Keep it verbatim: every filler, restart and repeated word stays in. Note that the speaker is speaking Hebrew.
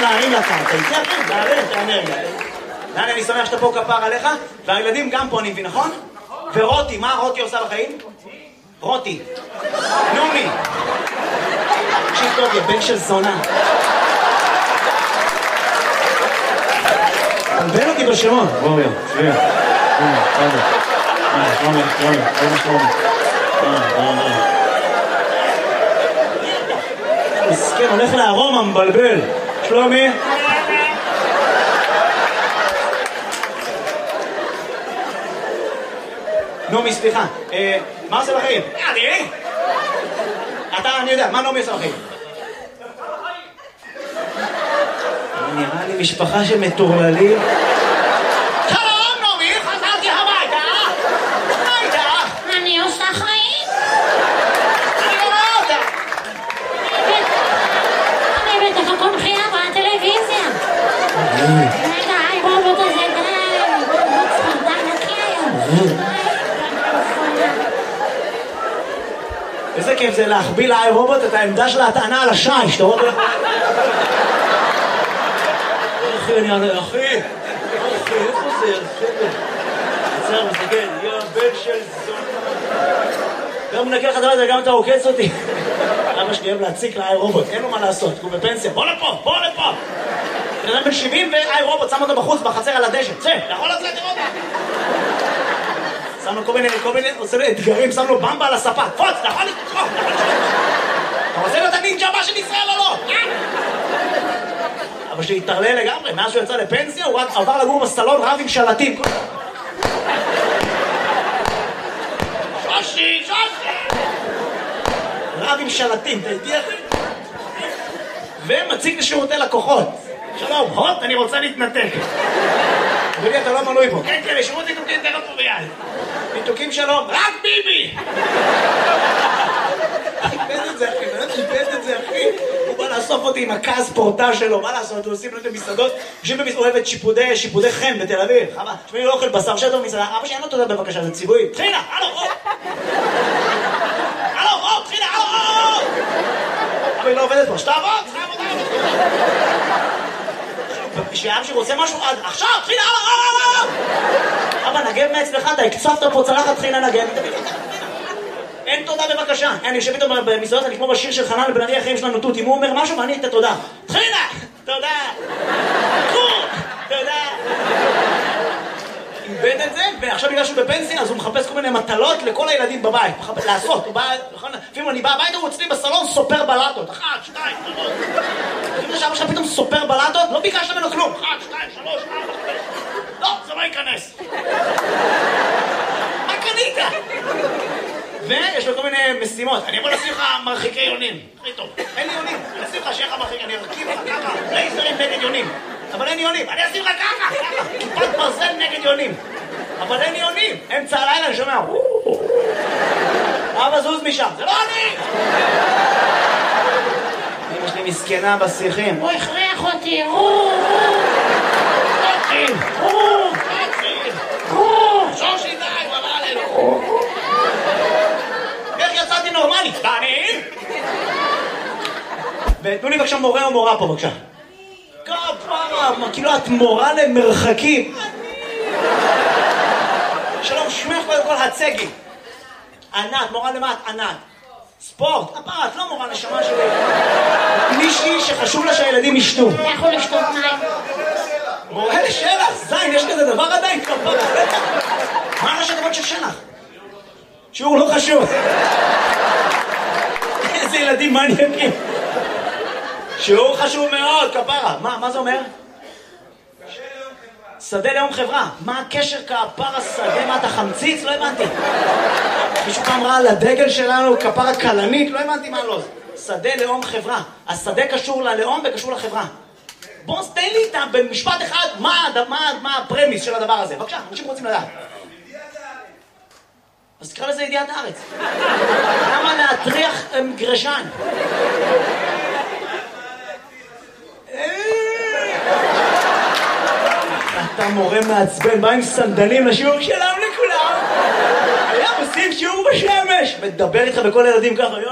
להרים לקרקע, תצא אחרי, תעלה את האנרגיה. דני, אני שמח שאתה פה כפר עליך, והילדים גם פה, אני מבין, נכון? ורותי, מה רותי עושה בחיים? רותי. נעמי. תקשיב טוב, יא בן של זונה. תלבן אותי בשמות. בואו יא, צביה. הנה, חדה. הנה, שלומי, שלומי, שלומי, שלומי. מסכן, הולך לארום המבלבל. שלומי. נעמי, סליחה. מה עושה בחיים? אני? אתה, אני יודע, מה נעמי עושה בחיים? נראה לי משפחה שמטורללים. שלום, נעמי, חזרתי הביתה. מה איתך? אני עושה חיים. אני לא רואה אותה. אני בטח הכל בחייה בטלוויזיה. רגע, היי רובוט הזה, די. רובוט ספרדן נקי היום. איזה כיף זה להחביא לאי רובוט את העמדה של ההטענה על השיש, אתה רואה? אחי, אני ענה, אחי, אחי, איפה זה? בסדר, מסתכל, יא בן של זונה. גם מנקה לך דלת וגם אתה עוקץ אותי. אבא שלי אוהב להציק לאי רובוט, אין לו מה לעשות, הוא בפנסיה, בוא לפה, בוא לפה. בן אדם בן שבעים ואי רובוט שם אותו בחוץ, בחצר על הדשא, צא, אתה יכול לצאת, תראה אותה. שם לו כל מיני, כל מיני, עושה לו אתגרים, שם לו במבה על הספה, קפוץ, אתה יכול לתקוף, אתה יכול לשבת. אתה רוצה להיות הנינג'ה הבא של ישראל או לא? אבל שהתערלל לגמרי, מאז שהוא יצא לפנסיה, הוא רק עבר לגור בסלון רב עם שלטים. שושי, שושי! רב עם שלטים, אתה איתי אחי? ומציג לשירותי לקוחות. שלום, הוט, אני רוצה להתנתק. אדוני, אתה לא מנוי פה. כן, כן, לשירות ניתוקים תן אותו ביד. ניתוקים שלום, רק ביבי! חיפד את זה אחי, באמת חיפד את זה אחי. הוא בא לאסוף אותי עם הכעס פורטה שלו, מה לעשות? הוא עושים לו את המסעדות, יושבים במסעדות, אוהבת שיפודי, שיפודי חן בתל אביב. חמה, שמי לא אוכל בשר שטו במסעדה, אבא שאין לו תודה בבקשה, זה ציבורי. תחילה, הלו, או! הלו, או, תחילה, הלו, או! אבא היא לא עובדת פה, שתעבוד, שתעבוד, כשאב שרוצה משהו עד עכשיו, תחילה, הלו, או! אבא, נגב מאצלך, אתה הקצפת פה צלחת תחילה נגב, אין תודה בבקשה. אני יושב איתו במסעדות, אני כמו בשיר של חנן לבן ארי החיים שלנו תות, אם הוא אומר משהו ואני את התודה. תחילה! תודה! קום! תודה! איבד את זה, ועכשיו בגלל שהוא בפנסיה, אז הוא מחפש כל מיני מטלות לכל הילדים בבית. לעשות, הוא בא, לפעמים אני בא הביתה, הוא אצלי בסלון סופר בלטות. אחת, שתיים, שלוש. לפני שאבא שלך פתאום סופר בלטות, לא ביקשת ממנו כלום. אחת, שתיים, שלוש, ארבע, חמש. לא, זה לא ייכנס. מה קנית? ויש לו כל מיני משימות. אני יכול לשים לך מרחיקי יונים. הכי טוב. אין לי יונים. אני אשים לך שיהיה לך מרחיק. אני ארכיב לך ככה. לייזרים נגד יונים. אבל אין יונים. אני אשים לך ככה. ככה. כיפת ברזל נגד יונים. אבל אין יונים. אמצע הלילה אני שומע. אבא זוז משם. זה לא אני! אמא שלי מסכנה בשיחים. הוא הכריח אותי. שושי די, הוא עבר עלינו. איך יצאתי נורמלי? דני? ותנו לי בבקשה מורה או מורה פה בבקשה. כפרה, כאילו את מורה למרחקים. שלום, שמך קודם כל הצגי. ענת, מורה למה את ענת? ספורט, כפרה, את לא מורה נשמה שלי. מישהי שחשוב לה שהילדים ישתו. לכו לשתות מים. מורה לשלח, זין, יש כזה דבר עדיין כפרה. מה ראשי תיבות של שלח? שיעור לא חשוב. איזה ילדים מעניינים. שיעור חשוב מאוד, כפרה. מה, מה זה אומר? שדה לאום חברה. מה הקשר כפרה שדה? מה אתה חמציץ? לא הבנתי. מישהו פעם ראה על הדגל שלנו כפרה קלנית? לא הבנתי מה לא. שדה לאום חברה. השדה קשור ללאום וקשור לחברה. בוא תן לי איתם במשפט אחד מה, מה, מה הפרמיס של הדבר הזה. בבקשה, אנשים רוצים לדעת. אז תקרא לזה ידיעת הארץ. למה להטריח גרשן? אתה מורה מעצבן, בא עם סנדלים לשיעור שלום לכולם. היה עושים שיעור בשמש. מדבר איתך בכל הילדים ככה.